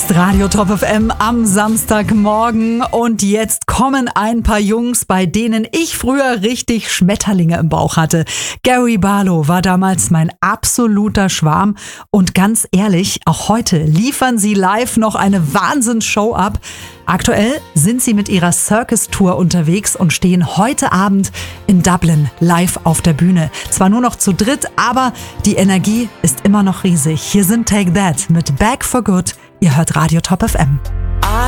ist Radio Top FM am Samstagmorgen und jetzt kommen ein paar Jungs, bei denen ich früher richtig Schmetterlinge im Bauch hatte. Gary Barlow war damals mein absoluter Schwarm und ganz ehrlich, auch heute liefern sie live noch eine Wahnsinnsshow ab. Aktuell sind sie mit ihrer Circus-Tour unterwegs und stehen heute Abend in Dublin live auf der Bühne. Zwar nur noch zu dritt, aber die Energie ist immer noch riesig. Hier sind Take That mit Back for Good. Ihr hört Radio Top FM.